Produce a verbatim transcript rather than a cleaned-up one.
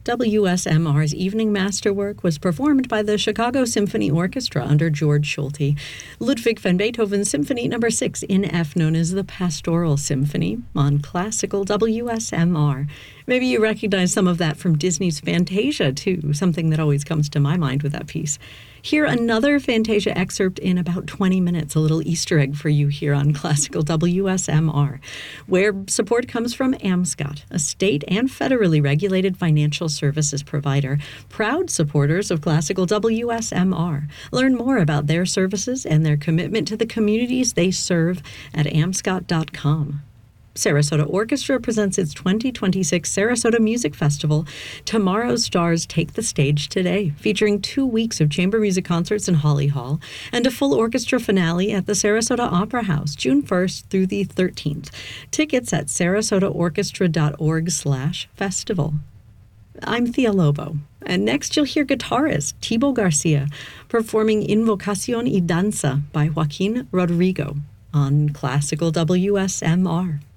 W S M R's evening masterwork was performed by the Chicago Symphony Orchestra under George Schulte. Ludwig van Beethoven's Symphony Number six in F, known as the Pastoral Symphony, on classical W S M R. Maybe you recognize some of that from Disney's Fantasia, too, something that always comes to my mind with that piece. Hear another Fantasia excerpt in about twenty minutes, a little Easter egg for you here on Classical W S M R, where support comes from AMSCOT, a state and federally regulated financial services provider, proud supporters of Classical W S M R. Learn more about their services and their commitment to the communities they serve at amscot dot com. Sarasota Orchestra presents its twenty twenty-six Sarasota Music Festival. Tomorrow's stars take the stage today, featuring two weeks of chamber music concerts in Holly Hall and a full orchestra finale at the Sarasota Opera House, June first through the thirteenth. Tickets at sarasotaorchestra.org slash festival. I'm Thea Lobo, and next you'll hear guitarist Thibaut Garcia performing Invocación y Danza by Joaquin Rodrigo on Classical W S M R.